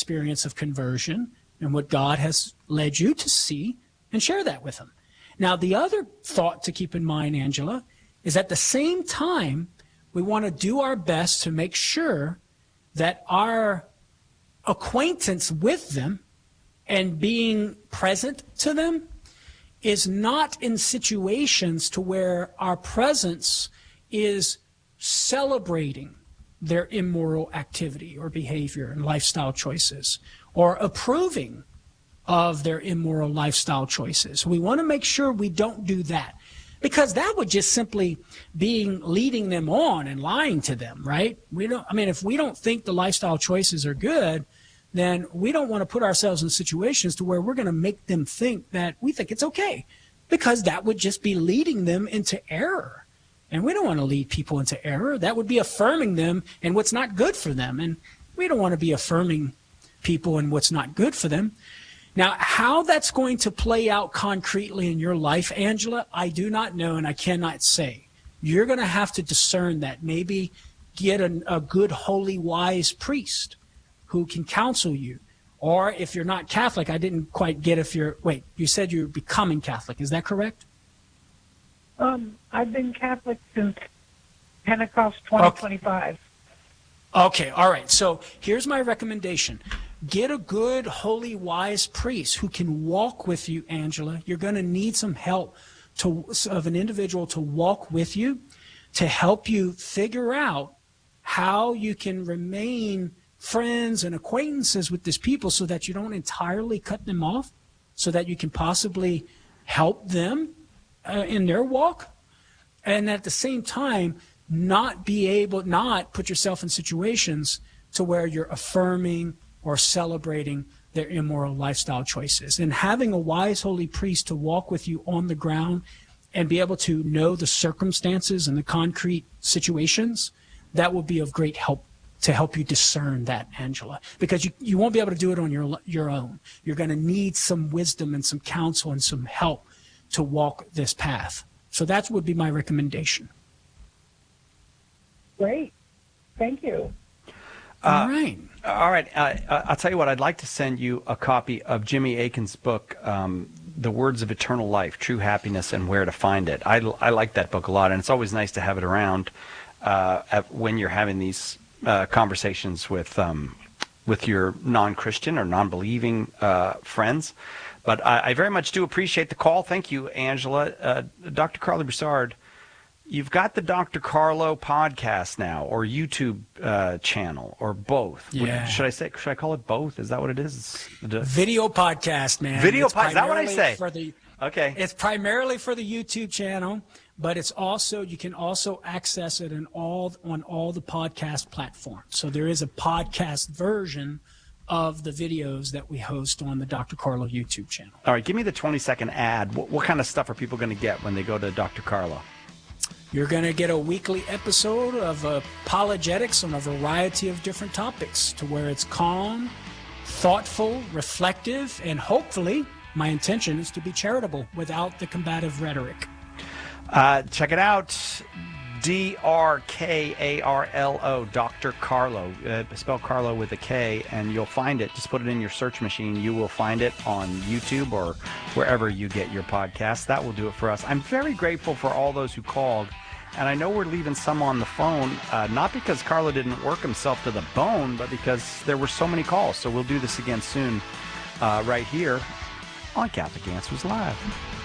experience of conversion and what God has led you to see and share that with them. Now, the other thought to keep in mind, Angela, is at the same time, we want to do our best to make sure that our acquaintance with them and being present to them is not in situations to where our presence is celebrating their immoral activity or behavior and lifestyle choices, or approving of their immoral lifestyle choices. We want to make sure we don't do that, because that would just simply be leading them on and lying to them, right? If we don't think the lifestyle choices are good, then we don't want to put ourselves in situations to where we're going to make them think that we think it's okay, because that would just be leading them into error. And we don't want to lead people into error. That would be affirming them in what's not good for them. And we don't want to be affirming people in what's not good for them. Now, how that's going to play out concretely in your life, Angela, I do not know, and I cannot say. You're going to have to discern that. Maybe get a good, holy, wise priest who can counsel you. Or if you're not Catholic, I didn't quite get you said you're becoming Catholic. Is that correct? I've been Catholic since Pentecost 2025. Okay, all right. So here's my recommendation. Get a good, holy, wise priest who can walk with you, Angela. You're going to need some help of an individual to walk with you, to help you figure out how you can remain friends and acquaintances with these people so that you don't entirely cut them off, so that you can possibly help them in their walk, and at the same time not put yourself in situations to where you're affirming or celebrating their immoral lifestyle choices. And having a wise holy priest to walk with you on the ground and be able to know the circumstances and the concrete situations, that will be of great help to help you discern that, Angela, because you won't be able to do it on your own. You're going to need some wisdom and some counsel and some help to walk this path. So that would be my recommendation. Great. Thank you. All right. All right. I'll tell you what, I'd like to send you a copy of Jimmy Akin's book, The Words of Eternal Life, True Happiness and Where to Find It. I like that book a lot, and it's always nice to have it around when you're having these conversations with your non-Christian or non-believing friends. But I very much do appreciate the call. Thank you, Angela. Dr. Carlo Broussard, you've got the Dr. Carlo podcast now, or YouTube channel, or both. Yeah. Should I call it both? Is that what it is? Video podcast, man. Video podcast. Is that what I say? Okay. It's primarily for the YouTube channel, but it's also, you can also access it on all the podcast platforms. So there is a podcast version of the videos that we host on the Dr. Carlo YouTube channel. All right, give me the 20-second ad. What kind of stuff are people going to get when they go to Dr. Carlo? You're going to get a weekly episode of apologetics on a variety of different topics, to where it's calm, thoughtful, reflective, and hopefully, my intention is to be charitable without the combative rhetoric. Check it out. DrKarlo, Dr. Carlo. Spell Carlo with a K, and you'll find it. Just put it in your search machine. You will find it on YouTube or wherever you get your podcasts. That will do it for us. I'm very grateful for all those who called, and I know we're leaving some on the phone, not because Carlo didn't work himself to the bone, but because there were so many calls. So we'll do this again soon right here on Catholic Answers Live.